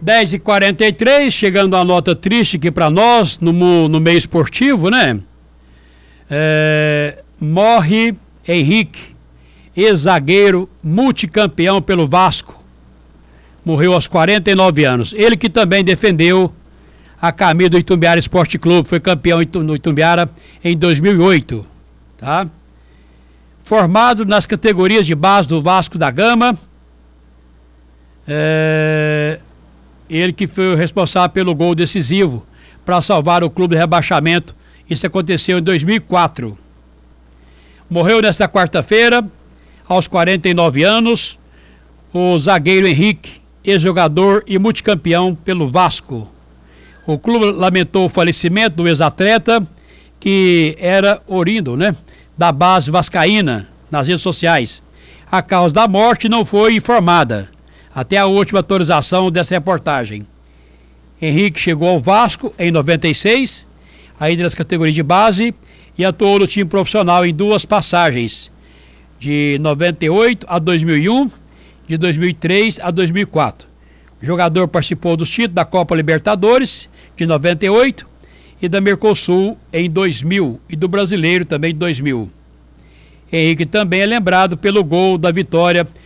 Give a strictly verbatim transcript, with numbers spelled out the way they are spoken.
dez e quarenta e três, chegando a nota triste aqui para nós, no, no meio esportivo, né? É, morre Henrique, ex-zagueiro, multicampeão pelo Vasco. Morreu aos quarenta e nove anos. Ele que também defendeu a camisa do Itumbiara Esporte Clube, foi campeão no Itumbiara em dois mil e oito, tá? Formado nas categorias de base do Vasco da Gama, é... ele que foi o responsável pelo gol decisivo para salvar o clube do rebaixamento. Isso aconteceu em dois mil e quatro. Morreu nesta quarta-feira, aos quarenta e nove anos, o zagueiro Henrique, ex-jogador e multicampeão pelo Vasco. O clube lamentou o falecimento do ex-atleta, que era oriundo, né, da base vascaína, nas redes sociais. A causa da morte não foi informada até a última atualização dessa reportagem. Henrique chegou ao Vasco em noventa e seis, ainda nas categorias de base, e atuou no time profissional em duas passagens, de noventa e oito a dois mil e um, de dois mil e três a dois mil e quatro. O jogador participou dos títulos da Copa Libertadores, de noventa e oito, e da Mercosul em dois mil, e do Brasileiro também em dois mil. Henrique também é lembrado pelo gol da vitória